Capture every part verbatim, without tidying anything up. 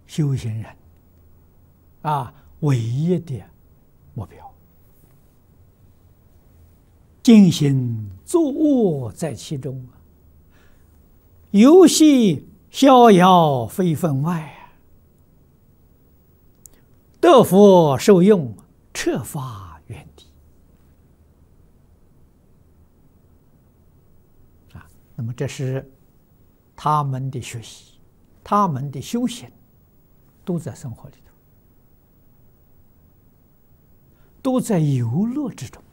修行人啊唯一的目标。尽心作恶在其中，游戏逍遥非分外，得佛受用，彻发愿地。啊，那么这是他们的学习，他们的修行，都在生活里头，都在游乐之中。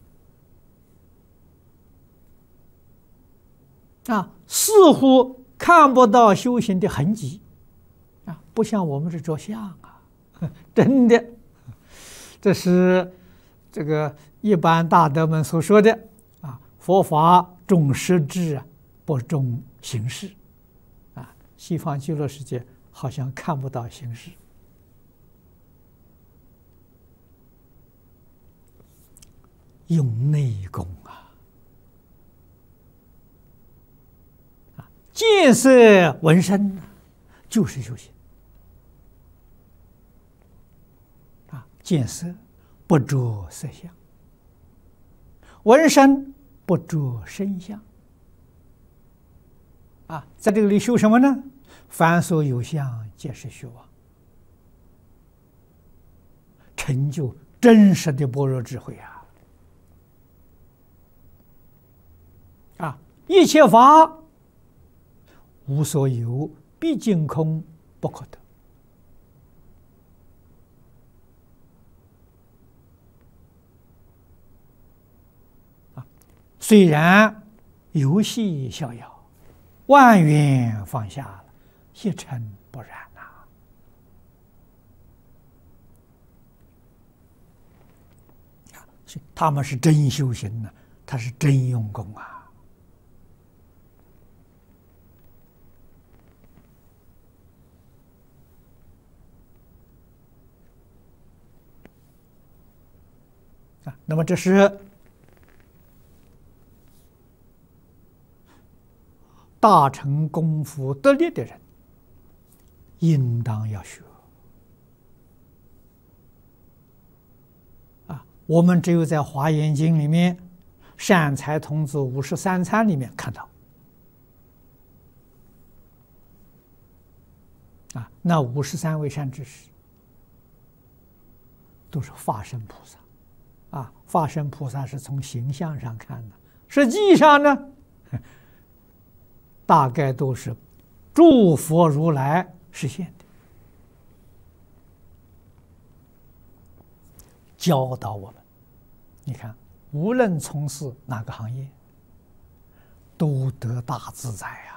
啊，似乎看不到修行的痕迹，啊，不像我们是着相啊，真的，这是这个一般大德们所说的啊，佛法重实质啊，不重形式，啊，西方极乐世界好像看不到形式，用内功啊。见色闻声就是修行啊！见色不着色相，闻声不着声相啊！在这里修什么呢？凡所有相，皆是虚妄，成就真实的般若智慧啊！啊，一切法无所有，毕竟空，不可得。啊，虽然游戏逍遥，万缘放下了，一尘不染呐。啊，所以他们是真修行呢，他是真用功啊。那么这是大乘功夫得力的人应当要学啊！我们只有在《华严经》里面善财童子五十三参里面看到啊，那五十三位善知识都是化身菩萨。啊，化身菩萨是从形象上看的，实际上呢，大概都是诸佛如来实现的，教导我们。你看，无论从事哪个行业，都得大自在呀。